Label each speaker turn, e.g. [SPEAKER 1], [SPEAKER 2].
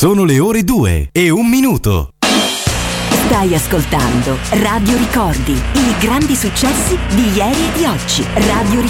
[SPEAKER 1] Sono le ore 2:01.
[SPEAKER 2] Stai ascoltando Radio Ricordi, i grandi successi di ieri e di oggi. Radio